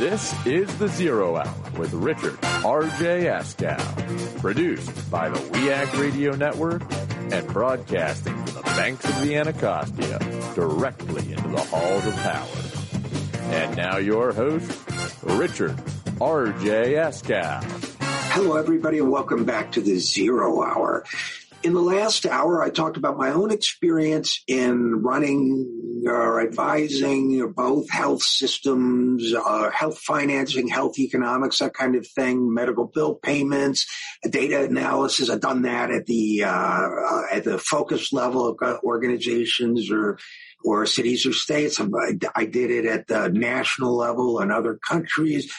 This is The Zero Hour with Richard R.J. Askow, produced by the WEAC Radio Network and broadcasting from the banks of the Anacostia directly into the halls of power. And now your host, Richard R.J. Askow. Hello, everybody, and welcome back to The Zero Hour. In the last hour, I talked about my own experience in running or advising both health systems, health financing, health economics, that kind of thing, medical bill payments, data analysis. I've done that at the focus level of organizations or cities or states. I did it at the national level in other countries.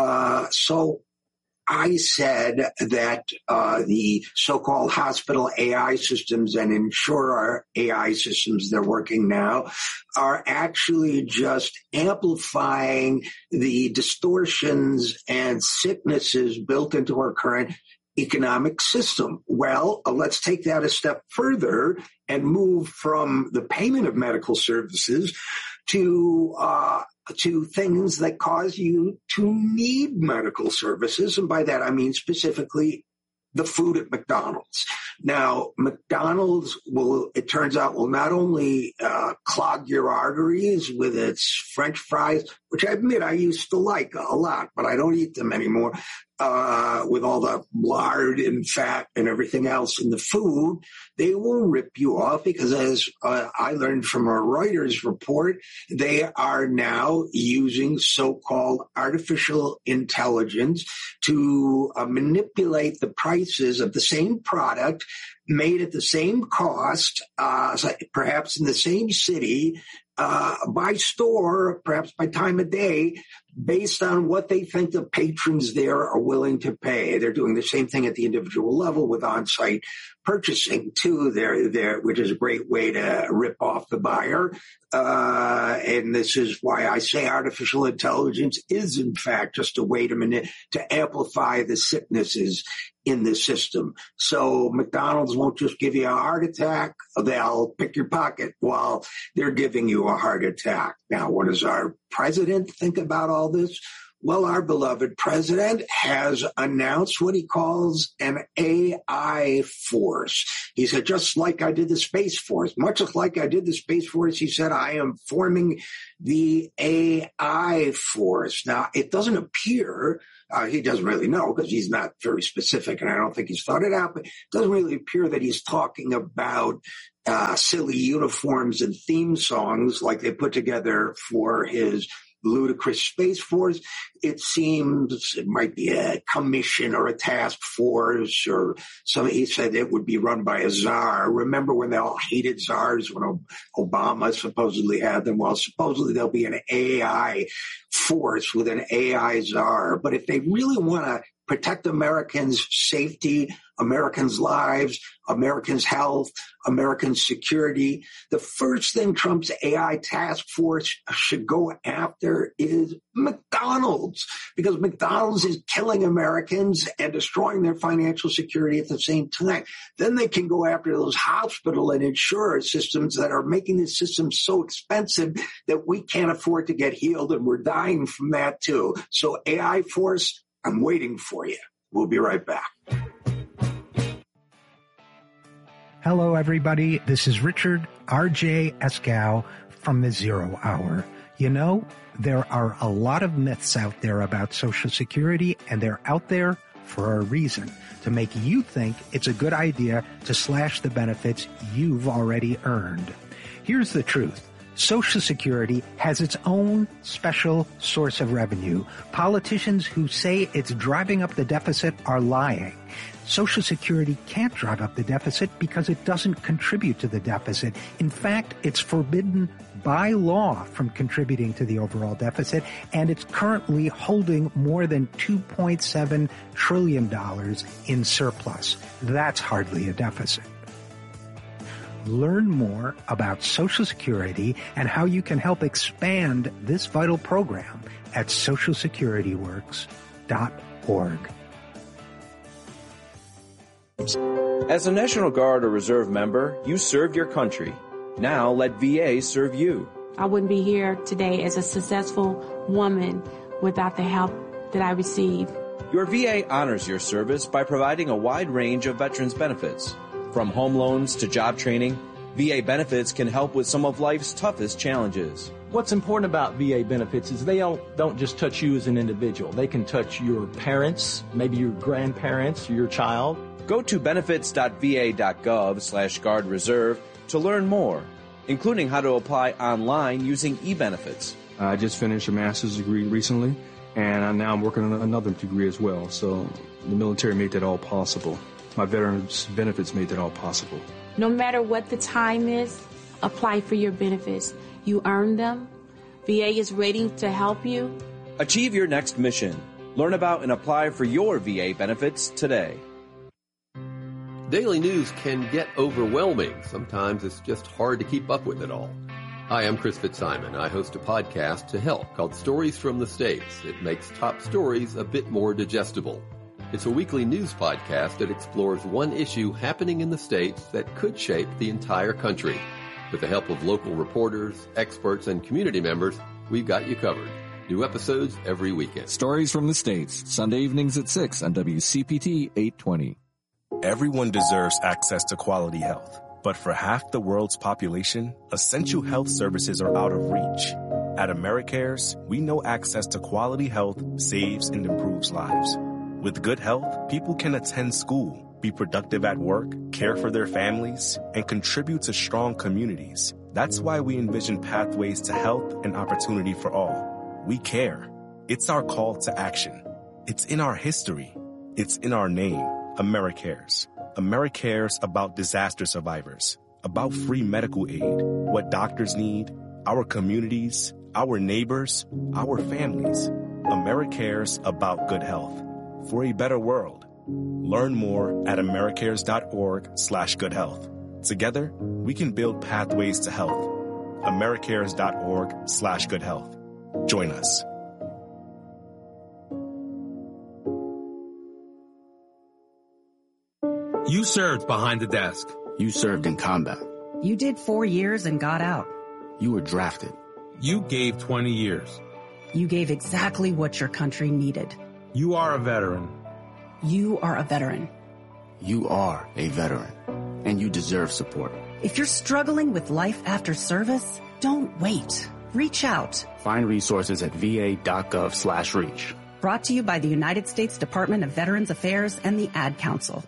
So I said that the so-called hospital AI systems and insurer AI systems they're working now are actually just amplifying the distortions and sicknesses built into our current economic system. Well, let's take that a step further and move from the payment of medical services to things that cause you to need medical services. And by that, I mean specifically the food at McDonald's. Now, McDonald's it turns out, will not only clog your arteries with its French fries, which I admit I used to like a lot, but I don't eat them anymore, with all the lard and fat and everything else in the food. They will rip you off because, as I learned from a Reuters report, they are now using so-called artificial intelligence to manipulate the prices of the same product made at the same cost, perhaps in the same city, by store, perhaps by time of day, based on what they think the patrons there are willing to pay. They're doing the same thing at the individual level with on-site purchasing too, which is a great way to rip off the buyer. And this is why I say artificial intelligence is in fact just a way to amplify the sicknesses in the system. So McDonald's won't just give you a heart attack. They'll pick your pocket while they're giving you a heart attack. Now, what does our president think about all this? Well, our beloved president has announced what he calls an AI force. He said, just like I did the Space Force, much like I did the Space Force, he said, I am forming the AI force. Now, it doesn't appear, he doesn't really know because he's not very specific and I don't think he's thought it out, but it doesn't really appear that he's talking about silly uniforms and theme songs like they put together for his ludicrous Space Force. It seems it might be a commission or a task force or something. He said it would be run by a czar. Remember when they all hated czars when Obama supposedly had them? Well, supposedly there'll be an AI force with an AI czar. But if they really want to protect Americans' safety, Americans' lives, Americans' health, Americans' security, the first thing Trump's AI task force should go after is McDonald's, because McDonald's is killing Americans and destroying their financial security at the same time. Then they can go after those hospital and insurer systems that are making the system so expensive that we can't afford to get healed, and we're dying from that too. So AI force, I'm waiting for you. We'll be right back. Hello, everybody. This is Richard R.J. Askow from The Zero Hour. You know, there are a lot of myths out there about Social Security, and they're out there for a reason, to make you think it's a good idea to slash the benefits you've already earned. Here's the truth. Social Security has its own special source of revenue. Politicians who say it's driving up the deficit are lying. Social Security can't drive up the deficit because it doesn't contribute to the deficit. In fact, it's forbidden by law from contributing to the overall deficit, and it's currently holding more than $2.7 trillion in surplus. That's hardly a deficit. Learn more about Social Security and how you can help expand this vital program at socialsecurityworks.org. As a National Guard or Reserve member, you served your country. Now let VA serve you. I wouldn't be here today as a successful woman without the help that I receive. Your VA honors your service by providing a wide range of veterans benefits. From home loans to job training, VA benefits can help with some of life's toughest challenges. What's important about VA benefits is they don't just touch you as an individual. They can touch your parents, maybe your grandparents, your child. Go to benefits.va.gov/Guard Reserve to learn more, including how to apply online using eBenefits. I just finished a master's degree recently, and now I'm working on another degree as well. So the military made that all possible. My veterans benefits made that all possible. No matter what the time is, apply for your benefits. You earn them. VA is ready to help you. Achieve your next mission. Learn about and apply for your VA benefits today. Daily news can get overwhelming. Sometimes it's just hard to keep up with it all. Hi, I'm Chris Fitzsimon. I host a podcast to help called Stories from the States. It makes top stories a bit more digestible. It's a weekly news podcast that explores one issue happening in the States that could shape the entire country. With the help of local reporters, experts, and community members, we've got you covered. New episodes every weekend. Stories from the States, Sunday evenings at 6 on WCPT 820. Everyone deserves access to quality health. But for half the world's population, essential health services are out of reach. At AmeriCares, we know access to quality health saves and improves lives. With good health, people can attend school, be productive at work, care for their families, and contribute to strong communities. That's why we envision pathways to health and opportunity for all. We care. It's our call to action. It's in our history. It's in our name, AmeriCares. AmeriCares about disaster survivors, about free medical aid, what doctors need, our communities, our neighbors, our families. AmeriCares about good health. For a better world. Learn more at americares.org/goodhealth. Together, we can build pathways to health. americares.org/goodhealth. Join us. You served behind the desk. You served in combat. You did 4 years and got out. You were drafted. You gave 20 years. You gave exactly what your country needed. You are a veteran. You are a veteran. You are a veteran, and you deserve support. If you're struggling with life after service, don't wait. Reach out. Find resources at va.gov/reach. Brought to you by the United States Department of Veterans Affairs and the Ad Council.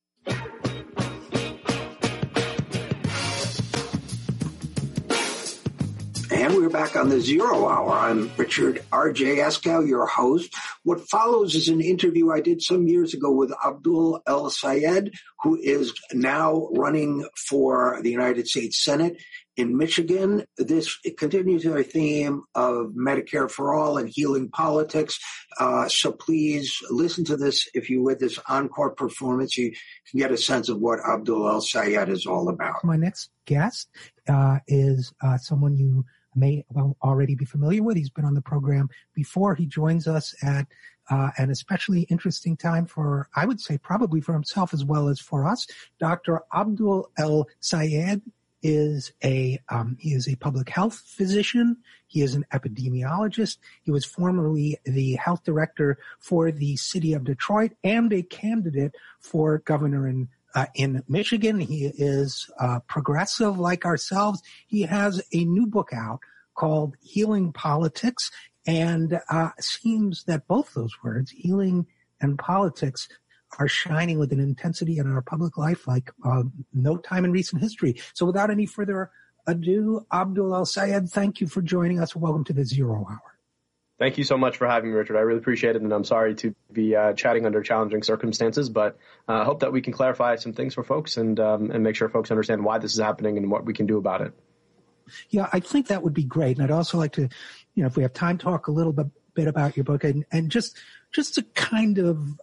And we're back on the Zero Hour. I'm Richard R.J. Eskow, your host. What follows is an interview I did some years ago with Abdul El-Sayed, who is now running for the United States Senate in Michigan. It continues our theme of Medicare for All and healing politics. So please listen to this. If you would, this encore performance, you can get a sense of what Abdul El-Sayed is all about. My next guest is someone you may already be familiar with. He's been on the program before. He joins us at an especially interesting time for, I would say, probably for himself as well as for us. Dr. Abdul El-Sayed is he is a public health physician. He is an epidemiologist. He was formerly the health director for the city of Detroit and a candidate for governor in Michigan. He is progressive like ourselves. He has a new book out called Healing Politics, and seems that both those words, healing and politics, are shining with an intensity in our public life like no time in recent history. So without any further ado, Abdul El-Sayed, thank you for joining us. Welcome to the Zero Hour. Thank you so much for having me, Richard. I really appreciate it, and I'm sorry to be chatting under challenging circumstances, but I hope that we can clarify some things for folks and make sure folks understand why this is happening and what we can do about it. Yeah, I think that would be great. And I'd also like to, if we have time, talk a little bit about your book and just a kind of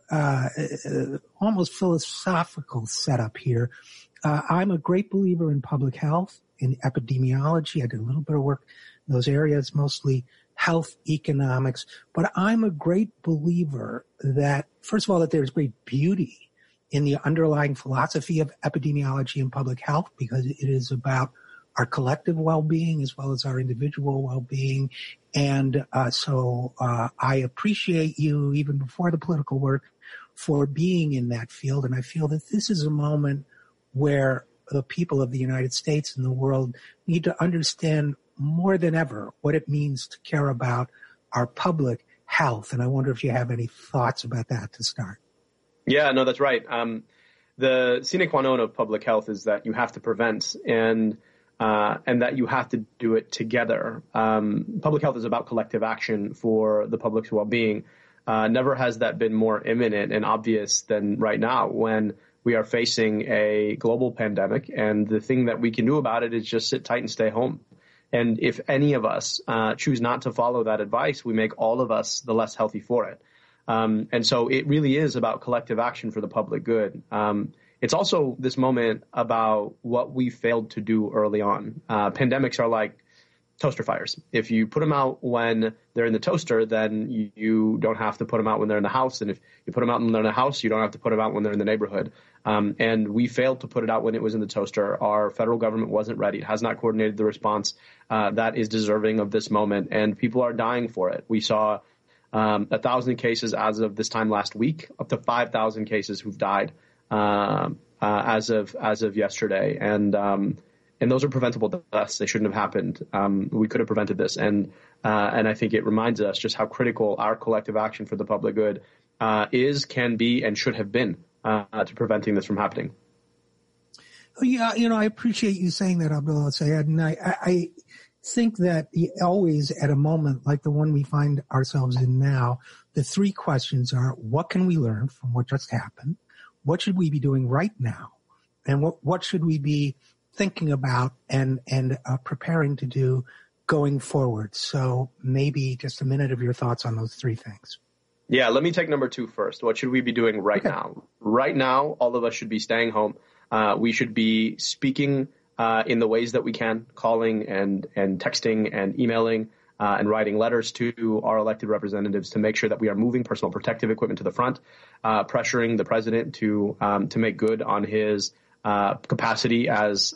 almost philosophical setup here. I'm a great believer in public health, in epidemiology. I did a little bit of work in those areas, mostly health economics. But I'm a great believer that, first of all, that there's great beauty in the underlying philosophy of epidemiology and public health, because it is about our collective well-being as well as our individual well-being. And so I appreciate you, even before the political work, for being in that field. And I feel that this is a moment where the people of the United States and the world need to understand more than ever what it means to care about our public health. And I wonder if you have any thoughts about that to start. Yeah, no, that's right. The sine qua non of public health is that you have to prevent and that you have to do it together. Public health is about collective action for the public's well-being. Never has that been more imminent and obvious than right now when we are facing a global pandemic, and the thing that we can do about it is just sit tight and stay home. And if any of us choose not to follow that advice, we make all of us the less healthy for it. And so it really is about collective action for the public good. It's also this moment about what we failed to do early on. Pandemics are like toaster fires. If you put them out when they're in the toaster, then you don't have to put them out when they're in the house. And if you put them out when they're in the house, you don't have to put them out when they're in the neighborhood. And we failed to put it out when it was in the toaster. Our federal government wasn't ready. It has not coordinated the response that is deserving of this moment. And people are dying for it. We saw 1,000 cases as of this time last week, up to 5,000 cases who've died as of yesterday. And those are preventable deaths. They shouldn't have happened. We could have prevented this. And I think it reminds us just how critical our collective action for the public good is, can be, and should have been to preventing this from happening. Yeah, I appreciate you saying that, Abdullah Sayed. And I think that always at a moment like the one we find ourselves in now, the three questions are, what can we learn from what just happened? What should we be doing right now? And what should we be thinking about and preparing to do going forward? So maybe just a minute of your thoughts on those three things. Yeah, let me take number 2 first. What should we be doing right now? Right now, all of us should be staying home. We should be speaking in the ways that we can, calling and texting and emailing and writing letters to our elected representatives to make sure that we are moving personal protective equipment to the front, pressuring the president to make good on his capacity as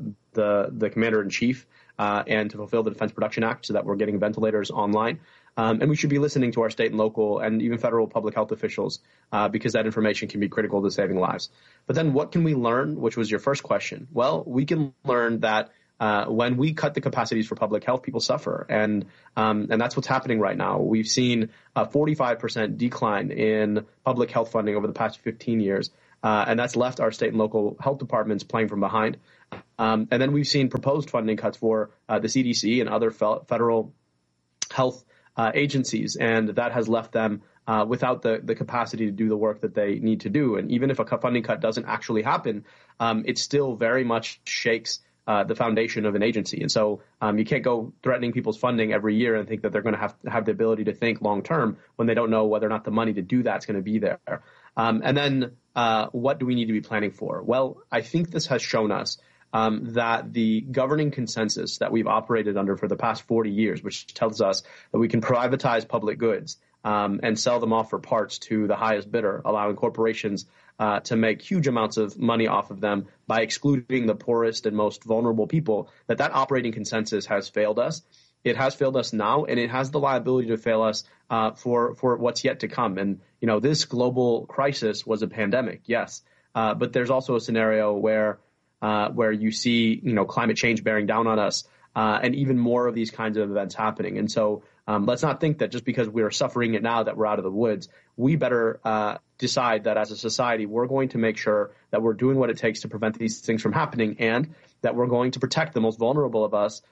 the commander-in-chief and to fulfill the Defense Production Act so that we're getting ventilators online. And we should be listening to our state and local and even federal public health officials because that information can be critical to saving lives. But then what can we learn, which was your first question? Well, we can learn that when we cut the capacities for public health, people suffer. And that's what's happening right now. We've seen a 45% decline in public health funding over the past 15 years. And that's left our state and local health departments playing from behind. And then we've seen proposed funding cuts for the CDC and other federal health agencies, and that has left them without the capacity to do the work that they need to do. And even if a funding cut doesn't actually happen, it still very much shakes the foundation of an agency. And so you can't go threatening people's funding every year and think that they're going to have the ability to think long term when they don't know whether or not the money to do that's going to be there. And then what do we need to be planning for? Well, I think this has shown us that the governing consensus that we've operated under for the past 40 years, which tells us that we can privatize public goods and sell them off for parts to the highest bidder, allowing corporations to make huge amounts of money off of them by excluding the poorest and most vulnerable people, that operating consensus has failed us. It has failed us now, and it has the liability to fail us for what's yet to come. And, this global crisis was a pandemic, yes, but there's also a scenario where you see, climate change bearing down on us and even more of these kinds of events happening. And so let's not think that just because we're suffering it now that we're out of the woods. We better decide that as a society, we're going to make sure that we're doing what it takes to prevent these things from happening and that we're going to protect the most vulnerable of us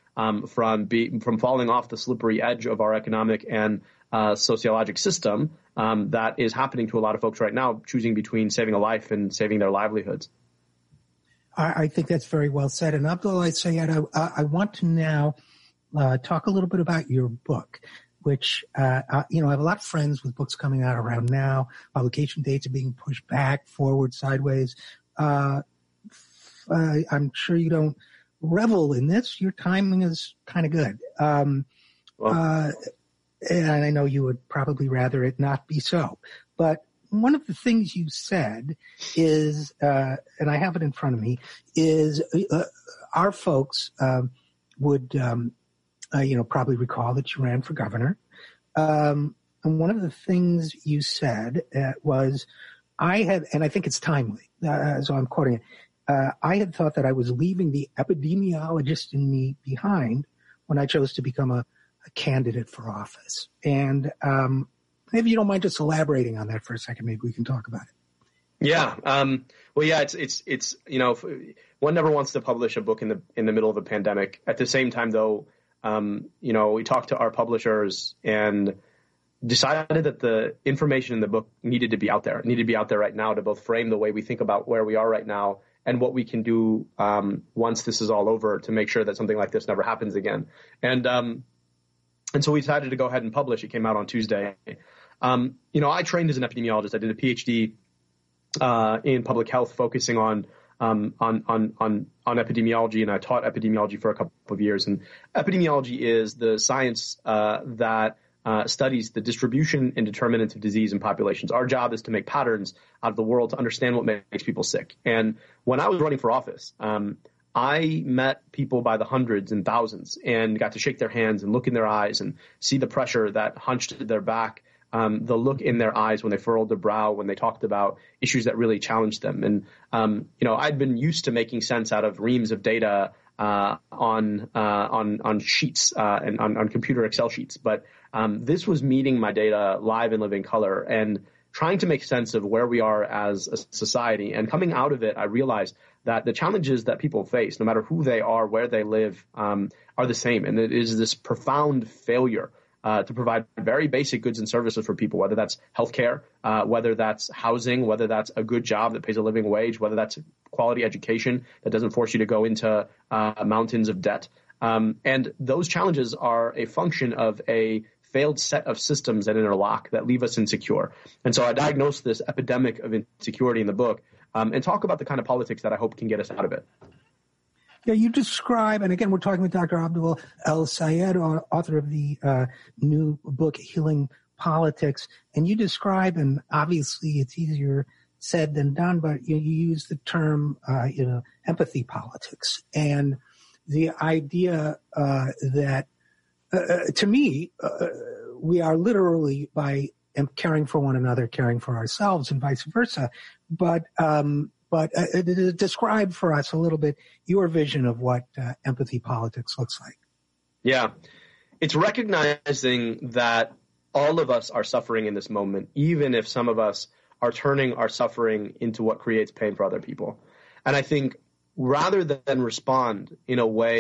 from falling off the slippery edge of our economic and sociologic system that is happening to a lot of folks right now, choosing between saving a life and saving their livelihoods. I think that's very well said. And Abdullah Sayed, I want to now talk a little bit about your book, which, I have a lot of friends with books coming out around now. Publication dates are being pushed back, forward, sideways. I'm sure you don't revel in this. Your timing is kind of good. And I know you would probably rather it not be so. But one of the things you said is, and I have it in front of me, is our folks would, probably recall that you ran for governor. And one of the things you said was, and I think it's timely, so I'm quoting it, I had thought that I was leaving the epidemiologist in me behind when I chose to become a candidate for office. And maybe you don't mind just elaborating on that for a second. Maybe we can talk about it. Yeah. It's one never wants to publish a book in the middle of a pandemic. At the same time, though, we talked to our publishers and decided that the information in the book needed to be out there. It needed to be out there right now to both frame the way we think about where we are right now and what we can do once this is all over to make sure that something like this never happens again. And so we decided to go ahead and publish. It came out on Tuesday. I trained as an epidemiologist. I did a PhD in public health, focusing on epidemiology, and I taught epidemiology for a couple of years. And epidemiology is the science that studies the distribution and determinants of disease in populations. Our job is to make patterns out of the world to understand what makes people sick. And when I was running for office, I met people by the hundreds and thousands and got to shake their hands and look in their eyes and see the pressure that hunched their back, the look in their eyes when they furrowed their brow, when they talked about issues that really challenged them. And, I'd been used to making sense out of reams of data on sheets and on computer Excel sheets. But this was meeting my data live and living color and trying to make sense of where we are as a society. And coming out of it, I realized that the challenges that people face, no matter who they are, where they live, are the same. And it is this profound failure to provide very basic goods and services for people, whether that's healthcare, whether that's housing, whether that's a good job that pays a living wage, whether that's quality education that doesn't force you to go into mountains of debt. And those challenges are a function of a failed set of systems that interlock that leave us insecure. And so I diagnosed this epidemic of insecurity in the book and talk about the kind of politics that I hope can get us out of it. Yeah, you describe, and again, we're talking with Dr. Abdul El-Sayed, author of the new book, Healing Politics, and you describe, and obviously it's easier said than done, but you use the term, empathy politics. And the idea that, to me, we are literally, by caring for one another, caring for ourselves and vice versa. But describe for us a little bit your vision of what empathy politics looks like. Yeah. It's recognizing that all of us are suffering in this moment, even if some of us are turning our suffering into what creates pain for other people. And I think rather than respond in a way